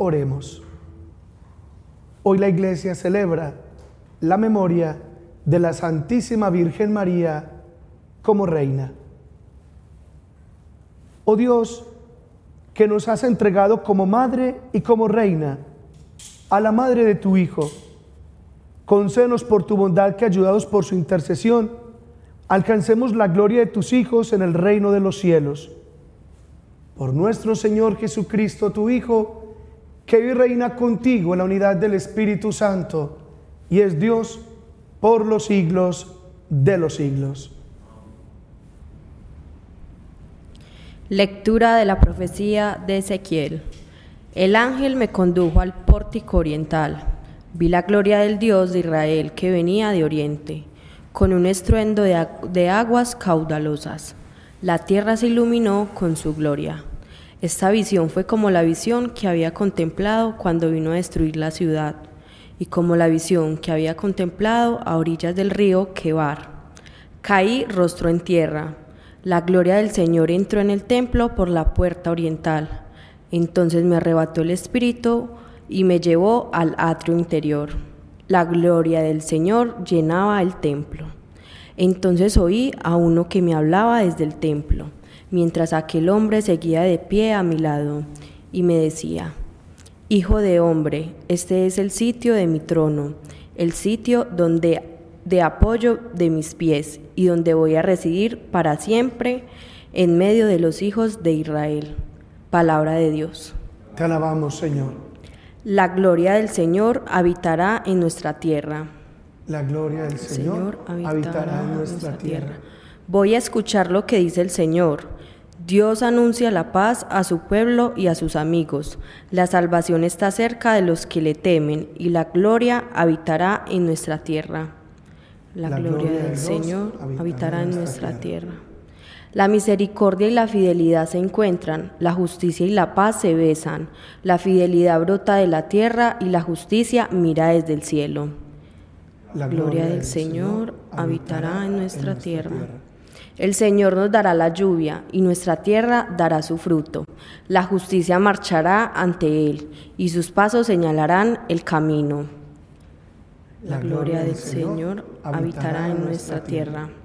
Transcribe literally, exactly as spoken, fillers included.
Oremos. Hoy la Iglesia celebra la memoria de la Santísima Virgen María como Reina. Oh Dios, que nos has entregado como Madre y como Reina a la Madre de tu Hijo, concédenos por tu bondad que, ayudados por su intercesión, alcancemos la gloria de tus hijos en el reino de los cielos. Por nuestro Señor Jesucristo, tu Hijo, que vive y reina contigo en la unidad del Espíritu Santo, y es Dios por los siglos de los siglos. Lectura de la profecía de Ezequiel. El ángel me condujo al pórtico oriental. Vi la gloria del Dios de Israel que venía de oriente, con un estruendo de, agu- de aguas caudalosas. La tierra se iluminó con su gloria. Esta visión fue como la visión que había contemplado cuando vino a destruir la ciudad, y como la visión que había contemplado a orillas del río Quebar. Caí rostro en tierra. La gloria del Señor entró en el templo por la puerta oriental. Entonces me arrebató el espíritu y me llevó al atrio interior. La gloria del Señor llenaba el templo. Entonces oí a uno que me hablaba desde el templo, mientras aquel hombre seguía de pie a mi lado, y me decía: Hijo de hombre, este es el sitio de mi trono, el sitio donde de apoyo de mis pies, y donde voy a residir para siempre en medio de los hijos de Israel. Palabra de Dios. Te alabamos, Señor. La gloria del Señor habitará en nuestra tierra. La gloria del Señor, Señor habitará, habitará en nuestra tierra. Voy a escuchar lo que dice el Señor. Dios anuncia la paz a su pueblo y a sus amigos. La salvación está cerca de los que le temen, y la gloria habitará en nuestra tierra. La, La gloria, gloria del de Dios Señor habitará habitará en en nuestra nuestra tierra. tierra. La misericordia y la fidelidad se encuentran, la justicia y la paz se besan. La fidelidad brota de la tierra y la justicia mira desde el cielo. La Gloria del Señor habitará en nuestra tierra. El Señor nos dará la lluvia, y nuestra tierra dará su fruto. La justicia marchará ante Él, y sus pasos señalarán el camino. La gloria del Señor habitará en nuestra tierra.